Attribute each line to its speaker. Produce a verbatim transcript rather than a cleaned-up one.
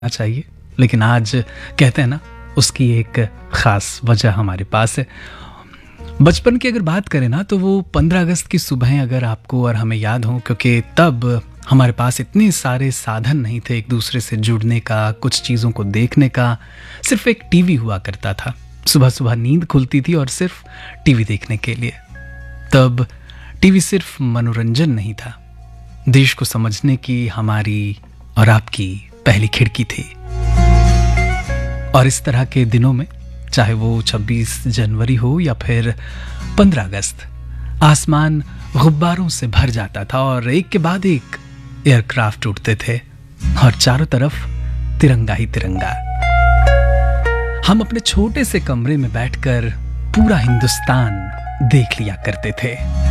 Speaker 1: चाहिए, लेकिन आज कहते हैं ना, उसकी एक ख़ास वजह हमारे पास है। बचपन की अगर बात करें ना, तो वो पंद्रह अगस्त की सुबहें अगर आपको और हमें याद हों, क्योंकि तब हमारे पास इतने सारे साधन नहीं थे एक दूसरे से जुड़ने का, कुछ चीज़ों को देखने का। सिर्फ एक टीवी हुआ करता था, सुबह सुबह नींद खुलती थी और सिर्फ टीवी देखने के लिए। तब टीवी सिर्फ मनोरंजन नहीं था, देश को समझने की हमारी और आपकी पहली खिड़की थी। और इस तरह के दिनों में, चाहे वो छब्बीस जनवरी हो या फिर पंद्रह अगस्त, आसमान गुब्बारों से भर जाता था और एक के बाद एक एयरक्राफ्ट उड़ते थे और चारों तरफ तिरंगा ही तिरंगा। हम अपने छोटे से कमरे में बैठकर पूरा हिंदुस्तान देख लिया करते थे।